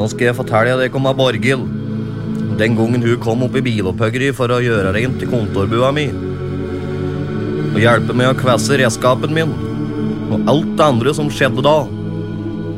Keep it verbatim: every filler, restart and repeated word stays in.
Nå skal jeg fortelle deg om Borghild. Den gangen hun kom opp i bilopphuggeri for å gjøre rent i kontorbua mi. Og hjelpe meg å kvesse redskapen min. Og alt det andre som skjedde da.